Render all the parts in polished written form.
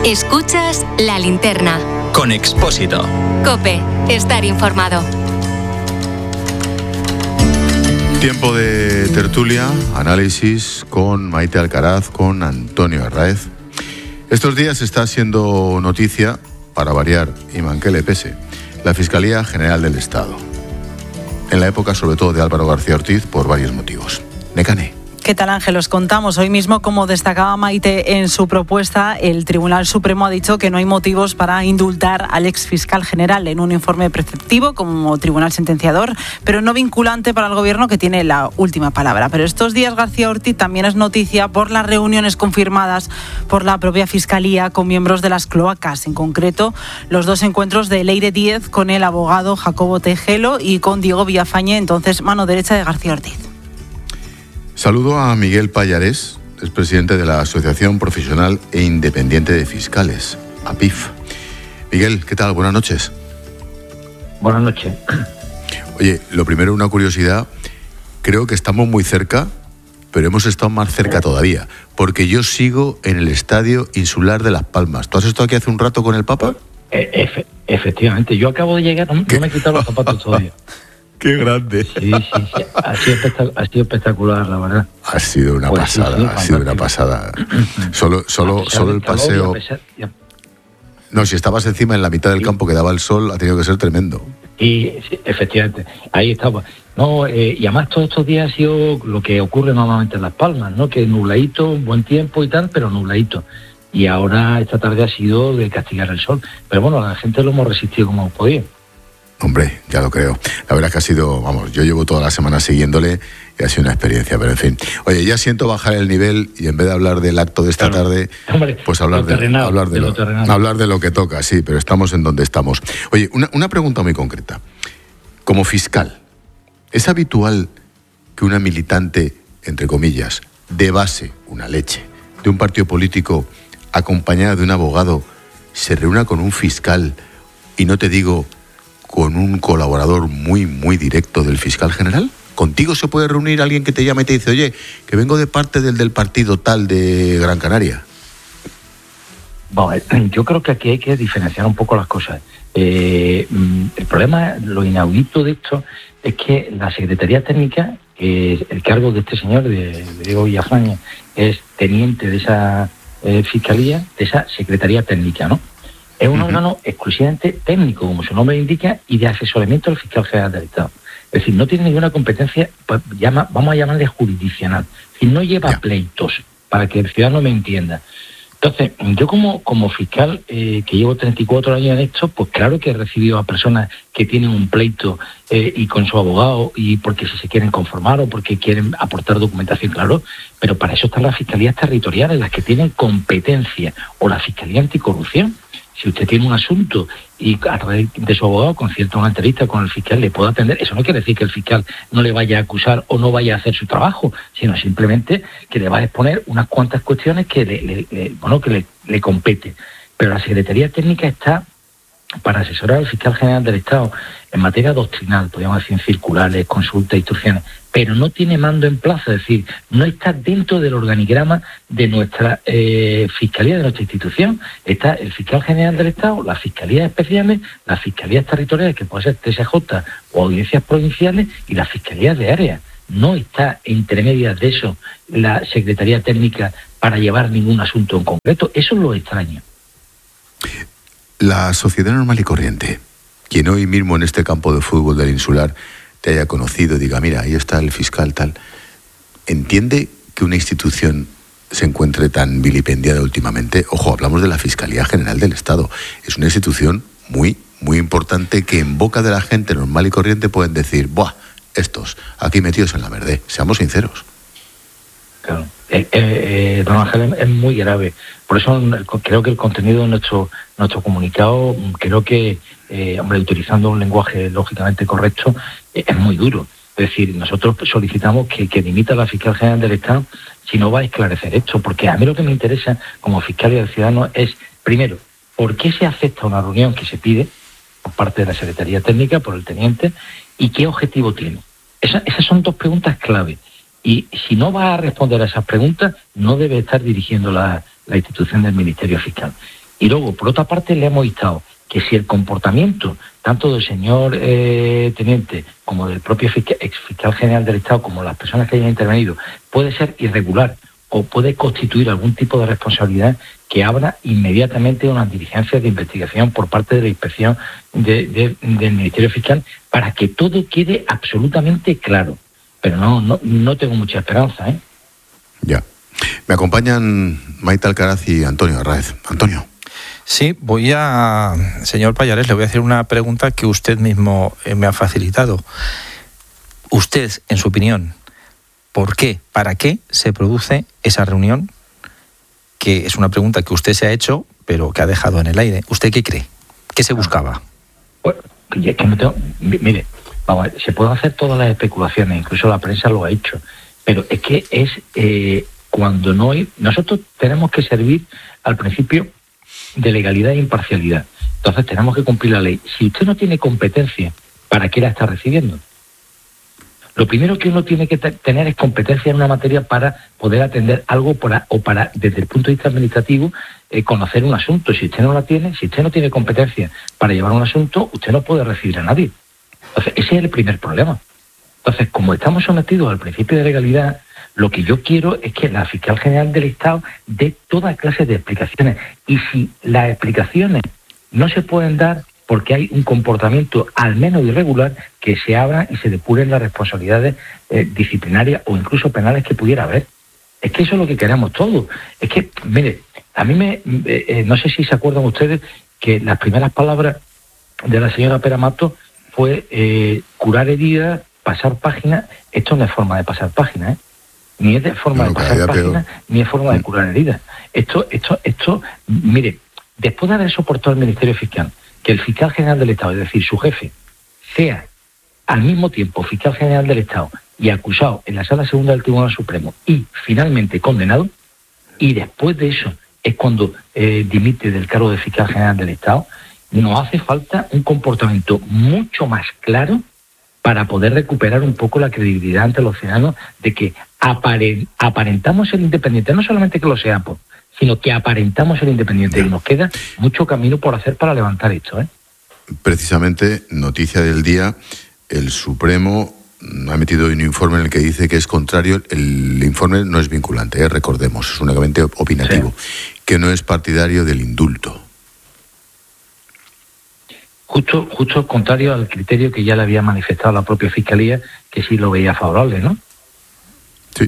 Escuchas La Linterna. Con Expósito. COPE. Estar informado. Tiempo de tertulia, análisis con Maite Alcaraz, con Antonio Arraez. Estos días está siendo noticia, para variar y man que le pese, la Fiscalía General del Estado. En la época, sobre todo, de Álvaro García Ortiz, por varios motivos. Nekane. ¿Qué tal, Ángel? Os contamos hoy mismo, como destacaba Maite en su propuesta, el Tribunal Supremo ha dicho que no hay motivos para indultar al exfiscal general en un informe preceptivo como tribunal sentenciador, pero no vinculante para el Gobierno, que tiene la última palabra. Pero estos días García Ortiz también es noticia por las reuniones confirmadas por la propia Fiscalía con miembros de las cloacas, en concreto los dos encuentros de Leire Díez con el abogado Jacobo Tejelo y con Diego Villafañe, entonces mano derecha de García Ortiz. Saludo a Miguel Pallarés, es presidente de la Asociación Profesional e Independiente de Fiscales, APIF. Miguel, ¿qué tal? Buenas noches. Buenas noches. Oye, lo primero, una curiosidad. Creo que estamos muy cerca, pero hemos estado más cerca todavía, porque yo sigo en el Estadio Insular de Las Palmas. ¿Tú has estado aquí hace un rato con el Papa? Efectivamente, yo acabo de llegar, no me he quitado los zapatos todavía. ¡Qué grande! Sí. Ha sido espectacular, la verdad. Ha sido una pasada, sí, ha sido una pasada. Solo el paseo... No, si estabas encima en la mitad del campo que daba el sol, ha tenido que ser tremendo. Y sí, efectivamente, ahí estaba. No, y además todos estos días ha sido lo que ocurre normalmente en Las Palmas, ¿no? Que nubladito, buen tiempo y tal, pero nubladito. Y ahora esta tarde ha sido de castigar el sol. Pero bueno, la gente lo hemos resistido como hemos podido. Hombre, ya lo creo. La verdad es que ha sido, yo llevo toda la semana siguiéndole y ha sido una experiencia, pero en fin. Oye, ya siento bajar el nivel y en vez de hablar del acto de esta tarde, hombre, pues hablar de lo que toca, sí, pero estamos en donde estamos. Oye, una pregunta muy concreta. Como fiscal, ¿es habitual que una militante, entre comillas, de base, una leche, de un partido político acompañada de un abogado, se reúna con un fiscal y no te digo con un colaborador muy, muy directo del fiscal general? ¿Contigo se puede reunir alguien que te llama y te dice, oye, que vengo de parte del partido tal de Gran Canaria? Bueno, yo creo que aquí hay que diferenciar un poco las cosas. El problema, lo inaudito de esto, es que la Secretaría Técnica, el cargo de este señor, de Diego Villafañe, es teniente de esa Fiscalía, de esa Secretaría Técnica, ¿no? Es un órgano exclusivamente técnico, como su nombre indica, y de asesoramiento al fiscal general del Estado. Es decir, no tiene ninguna competencia, vamos a llamarle jurisdiccional. Es decir, no lleva pleitos, para que el ciudadano me entienda. Entonces, yo como fiscal, que llevo 34 años en esto, pues claro que he recibido a personas que tienen un pleito y con su abogado, y porque si se quieren conformar o porque quieren aportar documentación, claro, pero para eso están las fiscalías territoriales, las que tienen competencia, o la Fiscalía Anticorrupción. Si usted tiene un asunto y a través de su abogado concierta una entrevista con el fiscal, le puede atender. Eso no quiere decir que el fiscal no le vaya a acusar o no vaya a hacer su trabajo, sino simplemente que le va a exponer unas cuantas cuestiones que le compete. Pero la Secretaría Técnica está para asesorar al fiscal general del Estado en materia doctrinal, podríamos decir, circulares, consultas, instrucciones, pero no tiene mando en plaza, es decir, no está dentro del organigrama de nuestra fiscalía, de nuestra institución. Está el fiscal general del Estado, las fiscalías especiales, las fiscalías territoriales, que pueden ser TSJ o audiencias provinciales, y las fiscalías de área. No está entre medias de eso la Secretaría Técnica para llevar ningún asunto en concreto. Eso es lo extraño. La sociedad normal y corriente, quien hoy mismo en este campo de fútbol del Insular te haya conocido y diga, mira, ahí está el fiscal tal, ¿entiende que una institución se encuentre tan vilipendiada últimamente? Ojo, hablamos de la Fiscalía General del Estado. Es una institución muy, muy importante que en boca de la gente normal y corriente pueden decir, ¡buah! Estos, aquí metidos en la verde. Seamos sinceros. Claro. Don Ángel, es muy grave. Por eso creo que el contenido de nuestro comunicado, creo que, utilizando un lenguaje lógicamente correcto, es muy duro. Es decir, nosotros solicitamos que dimita la fiscal general del Estado si no va a esclarecer esto, porque a mí lo que me interesa como fiscal y del ciudadano es, primero, ¿por qué se acepta una reunión que se pide por parte de la Secretaría Técnica, por el teniente, y qué objetivo tiene? Esas son dos preguntas clave. Y si no va a responder a esas preguntas, no debe estar dirigiendo la institución del Ministerio Fiscal. Y luego, por otra parte, le hemos instado que si el comportamiento tanto del señor teniente como del propio ex fiscal general del Estado, como las personas que hayan intervenido, puede ser irregular o puede constituir algún tipo de responsabilidad, que abra inmediatamente unas diligencias de investigación por parte de la inspección del Ministerio Fiscal, para que todo quede absolutamente claro. Pero no tengo mucha esperanza, ¿eh? Ya. Me acompañan Maite Alcaraz y Antonio Arraez. Antonio. Sí, señor Pallares, le voy a hacer una pregunta que usted mismo me ha facilitado. Usted, en su opinión, ¿por qué, para qué se produce esa reunión? Que es una pregunta que usted se ha hecho, pero que ha dejado en el aire. ¿Usted qué cree? ¿Qué se buscaba? Bueno, mire, vamos, se pueden hacer todas las especulaciones, incluso la prensa lo ha hecho, pero es que cuando no hay... Nosotros tenemos que servir al principio de legalidad e imparcialidad. Entonces tenemos que cumplir la ley. Si usted no tiene competencia, ¿para qué la está recibiendo? Lo primero que uno tiene que tener es competencia en una materia para poder atender algo para desde el punto de vista administrativo, conocer un asunto. Si usted no la tiene, si usted no tiene competencia para llevar un asunto, usted no puede recibir a nadie. Entonces, ese es el primer problema. Entonces, como estamos sometidos al principio de legalidad, lo que yo quiero es que la fiscal general del Estado dé toda clase de explicaciones. Y si las explicaciones no se pueden dar porque hay un comportamiento al menos irregular, que se abran y se depuren las responsabilidades disciplinarias o incluso penales que pudiera haber. Es que eso es lo que queremos todos. Es que, mire, a mí no sé si se acuerdan ustedes que las primeras palabras de la señora Pera Mato fue curar heridas, pasar páginas. Esto no es forma de pasar páginas, ¿eh? Ni es de forma de pasar páginas, ni es forma de curar heridas. Esto, mire, después de haber soportado el Ministerio Fiscal, que el fiscal general del Estado, es decir, su jefe, sea al mismo tiempo fiscal general del Estado y acusado en la Sala Segunda del Tribunal Supremo y finalmente condenado, y después de eso es cuando dimite del cargo de fiscal general del Estado, nos hace falta un comportamiento mucho más claro para poder recuperar un poco la credibilidad ante los ciudadanos de que aparentamos ser independientes, no solamente que lo seamos, sino que aparentamos ser independientes. Y nos queda mucho camino por hacer para levantar esto, ¿eh? Precisamente, noticia del día, el Supremo ha emitido un informe en el que dice que es contrario. El informe no es vinculante, recordemos, es únicamente opinativo, sí, que no es partidario del indulto. Justo contrario al criterio que ya le había manifestado la propia Fiscalía, que sí lo veía favorable, ¿no? Sí.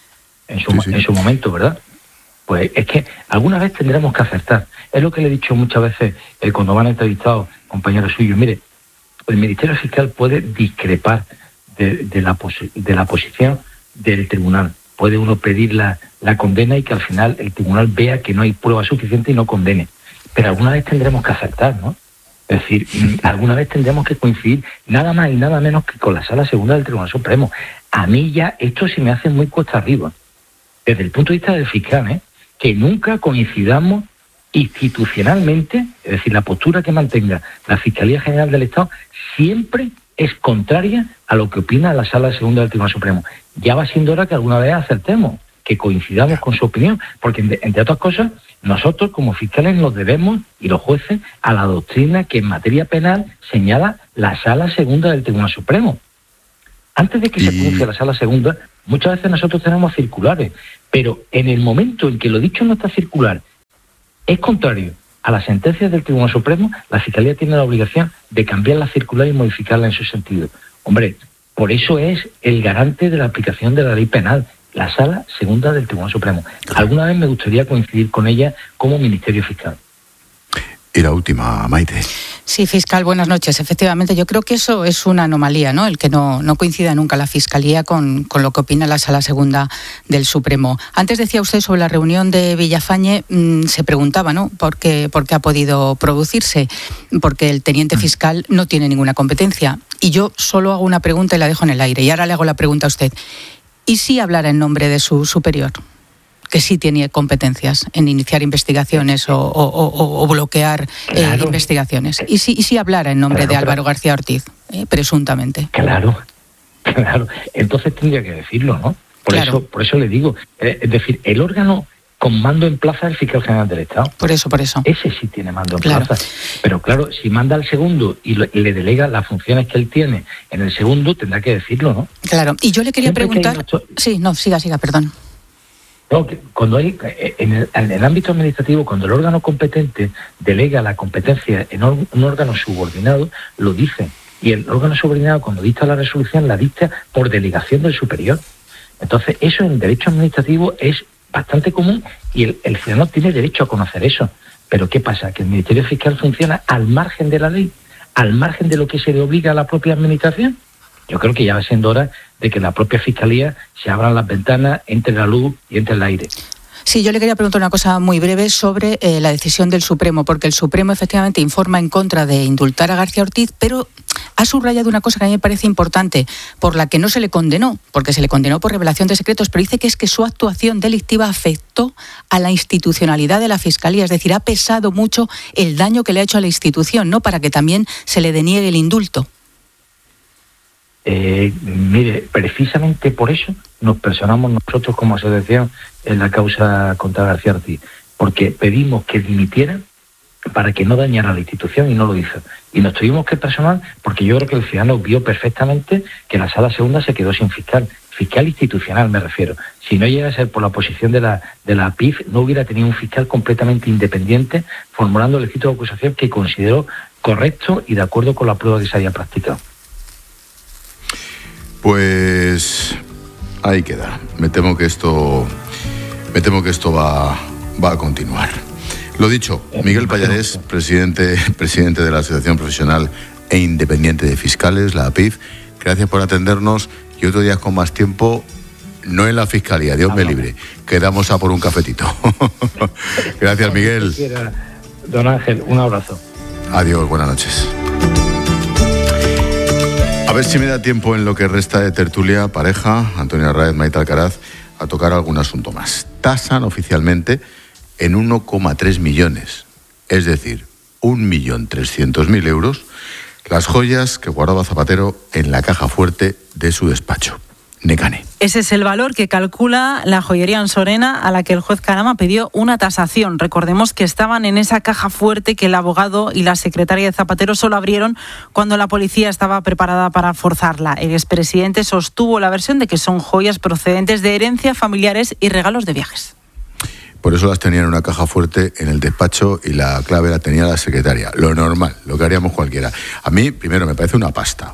En su momento, ¿verdad? Pues es que alguna vez tendremos que acertar. Es lo que le he dicho muchas veces cuando me han entrevistado compañeros suyos. Mire, el Ministerio Fiscal puede discrepar de la posición del tribunal. Puede uno pedir la condena y que al final el tribunal vea que no hay prueba suficiente y no condene. Pero alguna vez tendremos que acertar, ¿no? Es decir, alguna vez tendremos que coincidir nada más y nada menos que con la Sala Segunda del Tribunal Supremo. A mí ya esto se me hace muy cuesta arriba. Desde el punto de vista del fiscal, que nunca coincidamos institucionalmente, es decir, la postura que mantenga la Fiscalía General del Estado siempre es contraria a lo que opina la Sala Segunda del Tribunal Supremo. Ya va siendo hora que alguna vez acertemos, que coincidamos con su opinión, porque entre otras cosas, nosotros como fiscales nos debemos, y los jueces, a la doctrina que en materia penal señala la Sala Segunda del Tribunal Supremo. Antes de que se pronuncie la Sala Segunda, muchas veces nosotros tenemos circulares, pero en el momento en que lo dicho en nuestra circular es contrario a las sentencias del Tribunal Supremo, la Fiscalía tiene la obligación de cambiar la circular y modificarla en su sentido. Hombre, por eso es el garante de la aplicación de la ley penal, la Sala Segunda del Tribunal Supremo. Alguna vez me gustaría coincidir con ella como Ministerio Fiscal. Y la última, Maite. Sí, fiscal, buenas noches. Efectivamente, yo creo que eso es una anomalía, ¿no? El que no coincida nunca la Fiscalía con lo que opina la Sala Segunda del Supremo. Antes decía usted sobre la reunión de Villafañe, se preguntaba, ¿no? ¿Por qué ha podido producirse? Porque el teniente fiscal no tiene ninguna competencia. Y yo solo hago una pregunta y la dejo en el aire. Y ahora le hago la pregunta a usted. ¿Y si hablara en nombre de su superior, que sí tiene competencias en iniciar investigaciones o bloquear investigaciones? ¿Y si hablara en nombre de Álvaro García Ortiz, presuntamente? Claro. Entonces tendría que decirlo, ¿no? Por eso le digo, es decir, el órgano con mando en plaza del fiscal general del Estado. Por eso. Ese sí tiene mando en plaza. Pero claro, si manda al segundo y le delega las funciones que él tiene en el segundo, tendrá que decirlo, ¿no? Claro, y yo le quería preguntar... Siga, perdón. No, cuando hay, en el ámbito administrativo, cuando el órgano competente delega la competencia en un órgano subordinado, lo dice. Y el órgano subordinado, cuando dicta la resolución, la dicta por delegación del superior. Entonces, eso en derecho administrativo es bastante común y el ciudadano tiene derecho a conocer eso. Pero ¿qué pasa? Que el Ministerio Fiscal funciona al margen de la ley, al margen de lo que se le obliga a la propia administración. Yo creo que ya va siendo hora de que la propia Fiscalía se abran las ventanas, entre la luz y entre el aire. Sí, yo le quería preguntar una cosa muy breve sobre la decisión del Supremo, porque el Supremo efectivamente informa en contra de indultar a García Ortiz, pero ha subrayado una cosa que a mí me parece importante, por la que no se le condenó, porque se le condenó por revelación de secretos, pero dice que es que su actuación delictiva afectó a la institucionalidad de la Fiscalía, es decir, ha pesado mucho el daño que le ha hecho a la institución, ¿no?, para que también se le deniegue el indulto. Mire, precisamente por eso nos personamos nosotros como asociación en la causa contra García Ortiz, porque pedimos que dimitiera para que no dañara a la institución y no lo hizo. Y nos tuvimos que personar porque yo creo que el ciudadano vio perfectamente que la sala segunda se quedó sin fiscal institucional me refiero. Si no llega a ser por la posición de la PIF, no hubiera tenido un fiscal completamente independiente formulando el escrito de acusación que consideró correcto y de acuerdo con la prueba que se había practicado. Pues ahí queda. Me temo que esto va a continuar. Lo dicho, Miguel Pallarés, presidente de la Asociación Profesional e Independiente de Fiscales, la APIF, gracias por atendernos y otro día con más tiempo, no en la Fiscalía, Dios me libre, quedamos a por un cafetito. Gracias, Miguel. Don Ángel, un abrazo. Adiós, buenas noches. A ver si me da tiempo en lo que resta de tertulia, pareja, Antonio Arraez, Maite Alcaraz, a tocar algún asunto más. Tasan oficialmente en 1,3 millones, es decir, 1.300.000 euros, las joyas que guardaba Zapatero en la caja fuerte de su despacho. Necane. Ese es el valor que calcula la joyería Ansorena, a la que el juez Carama pidió una tasación. Recordemos que estaban en esa caja fuerte que el abogado y la secretaria de Zapatero solo abrieron cuando la policía estaba preparada para forzarla. El expresidente sostuvo la versión de que son joyas procedentes de herencias familiares y regalos de viajes. Por eso las tenía en una caja fuerte en el despacho y la clave la tenía la secretaria. Lo normal, lo que haríamos cualquiera. A mí, primero, me parece una pasta.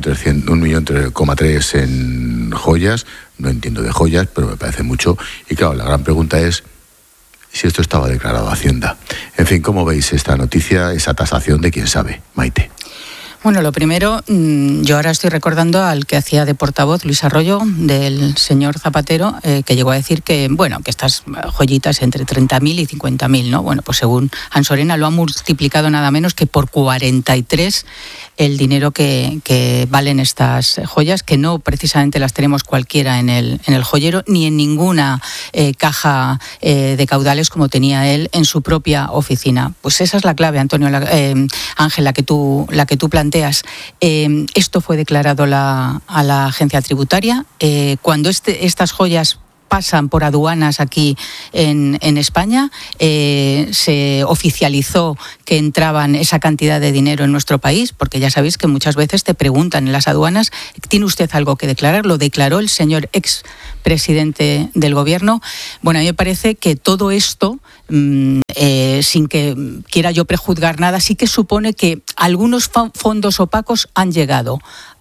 1,3 en joyas. No entiendo de joyas, pero me parece mucho. Y claro, la gran pregunta es si esto estaba declarado a Hacienda. En fin, ¿cómo veis esta noticia, esa tasación de quién sabe? Maite. Bueno, lo primero, yo ahora estoy recordando al que hacía de portavoz, Luis Arroyo, del señor Zapatero, que llegó a decir que, bueno, que estas joyitas entre 30.000 y 50.000, ¿no? Bueno, pues según Ansorena lo ha multiplicado nada menos que por 43 el dinero que valen estas joyas, que no precisamente las tenemos cualquiera en el joyero, ni en ninguna caja de caudales como tenía él en su propia oficina. Pues esa es la clave, Antonio, Ángel, la que tú planteas. Esto fue declarado a la agencia tributaria. Cuando estas joyas pasan por aduanas aquí en España, se oficializó que entraban esa cantidad de dinero en nuestro país, porque ya sabéis que muchas veces te preguntan en las aduanas, ¿tiene usted algo que declarar? Lo declaró el señor expresidente del gobierno. Bueno, a mí me parece que todo esto, sin que quiera yo prejuzgar nada, sí que supone que algunos fondos opacos han llegado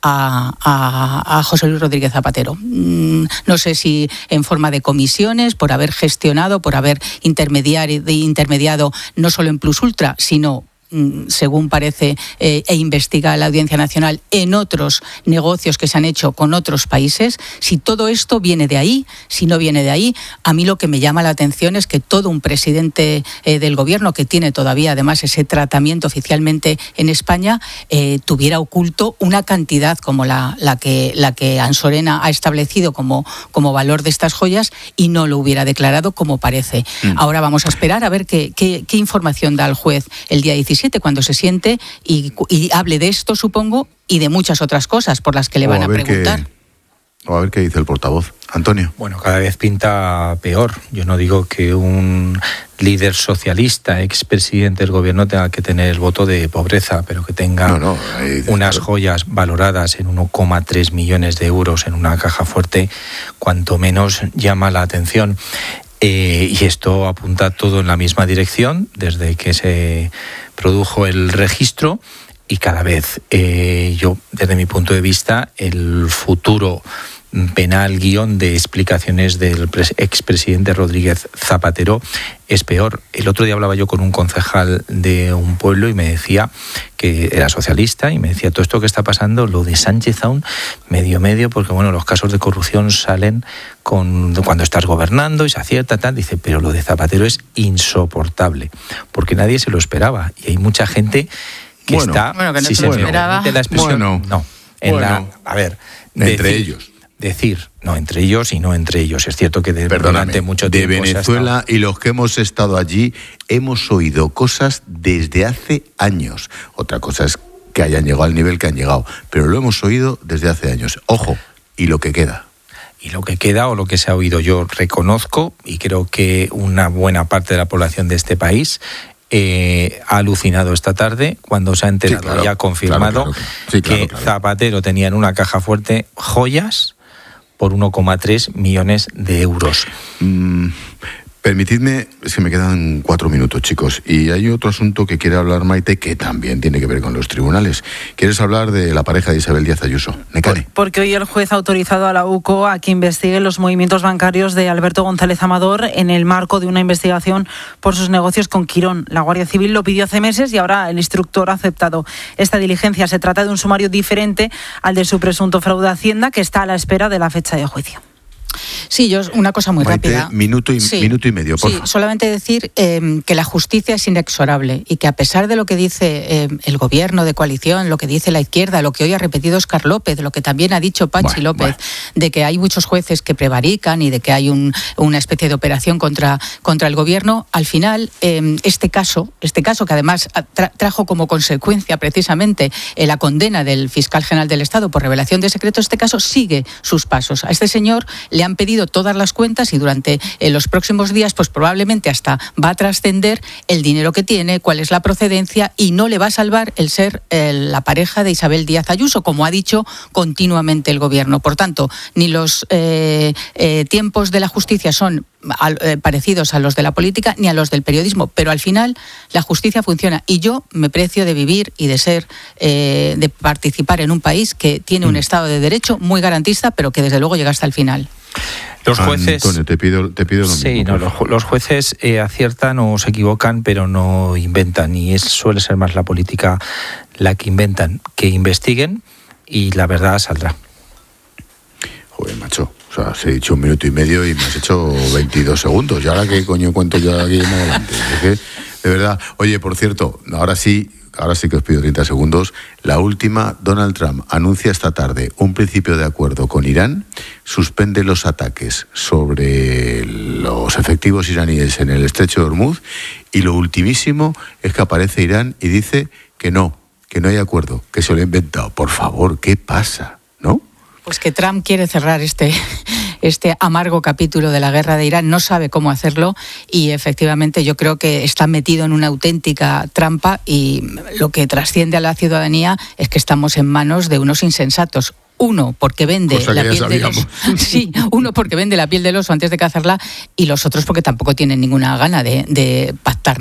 a José Luis Rodríguez Zapatero. No sé si en forma de comisiones, por haber gestionado, por haber intermediado no solo en Plus Ultra, sino, según parece e investiga la Audiencia Nacional, en otros negocios que se han hecho con otros países. Si todo esto viene de ahí, si no viene de ahí, a mí lo que me llama la atención es que todo un presidente del gobierno, que tiene todavía además ese tratamiento oficialmente en España, tuviera oculto una cantidad como la que Ansorena ha establecido como valor de estas joyas y no lo hubiera declarado como parece. Ahora vamos a esperar a ver qué información da el juez el día 17, cuando se siente y hable de esto, supongo, y de muchas otras cosas por las que le van a preguntar. A ver qué dice el portavoz. Antonio. Bueno, cada vez pinta peor. Yo no digo que un líder socialista, expresidente del gobierno, tenga que tener el voto de pobreza, pero que tenga unas joyas valoradas en 1,3 millones de euros en una caja fuerte, cuanto menos llama la atención. Y esto apunta todo en la misma dirección desde que se produjo el registro, y cada vez yo, desde mi punto de vista, el futuro penal guión de explicaciones del expresidente Rodríguez Zapatero es peor. El otro día hablaba yo con un concejal de un pueblo y me decía que era socialista y me decía: todo esto que está pasando, lo de Sánchez aún medio, porque bueno, los casos de corrupción salen cuando estás gobernando y se acierta tal. Dice, pero lo de Zapatero es insoportable, porque nadie se lo esperaba y hay mucha gente que está, que no si se se lo me esperaba. permite la expresión, entre ellos y no entre ellos. Es cierto que durante mucho tiempo de Venezuela y los que hemos estado allí hemos oído cosas desde hace años. Otra cosa es que hayan llegado al nivel que han llegado, pero lo hemos oído desde hace años. Ojo, y lo que queda. Y lo que queda, o lo que se ha oído, yo reconozco, y creo que una buena parte de la población de este país ha alucinado esta tarde cuando se ha enterado y ha confirmado que Zapatero tenía en una caja fuerte joyas por 1,3 millones de euros. Permitidme, es que me quedan 4 minutos, chicos, y hay otro asunto que quiere hablar Maite que también tiene que ver con los tribunales. ¿Quieres hablar de la pareja de Isabel Díaz Ayuso? Necane. Porque hoy el juez ha autorizado a la UCO a que investigue los movimientos bancarios de Alberto González Amador en el marco de una investigación por sus negocios con Quirón. La Guardia Civil lo pidió hace meses y ahora el instructor ha aceptado esta diligencia. Se trata de un sumario diferente al de su presunto fraude a Hacienda, que está a la espera de la fecha de juicio. Sí, yo una cosa muy rápida. Minuto y medio, por favor. Solamente decir que la justicia es inexorable y que a pesar de lo que dice el gobierno de coalición, lo que dice la izquierda, lo que hoy ha repetido Óscar López, lo que también ha dicho Pachi López, de que hay muchos jueces que prevarican y de que hay una especie de operación contra el gobierno, al final este caso que además trajo como consecuencia precisamente la condena del fiscal general del Estado por revelación de secretos, este caso sigue sus pasos. A este señor le han pedido todas las cuentas y durante los próximos días pues probablemente hasta va a trascender el dinero que tiene, cuál es la procedencia, y no le va a salvar el ser la pareja de Isabel Díaz Ayuso, como ha dicho continuamente el gobierno. Por tanto, ni los tiempos de la justicia son parecidos a los de la política ni a los del periodismo, pero al final la justicia funciona y yo me precio de vivir y de ser de participar en un país que tiene un Estado de Derecho muy garantista, pero que desde luego llega hasta el final. Los jueces, Antonio, te pido lo mismo. Sí, no, los jueces aciertan o se equivocan, pero no inventan, y suele ser más la política la que inventan. Que investiguen y la verdad saldrá. Joder, macho. O sea, has dicho 1 minuto y medio y me has hecho 22 segundos. ¿Y ahora qué coño cuento yo aquí en adelante? Es que, de verdad. Oye, por cierto, ahora sí que os pido 30 segundos. La última, Donald Trump anuncia esta tarde un principio de acuerdo con Irán, suspende los ataques sobre los efectivos iraníes en el estrecho de Hormuz, y lo ultimísimo es que aparece Irán y dice que no hay acuerdo, que se lo ha inventado. Por favor, ¿qué pasa? ¿No? Pues que Trump quiere cerrar este amargo capítulo de la guerra de Irán, no sabe cómo hacerlo y efectivamente yo creo que está metido en una auténtica trampa, y lo que trasciende a la ciudadanía es que estamos en manos de unos insensatos. Uno, porque vende la piel del oso. Sí, uno porque vende la piel del oso antes de cazarla, y los otros porque tampoco tienen ninguna gana de pactar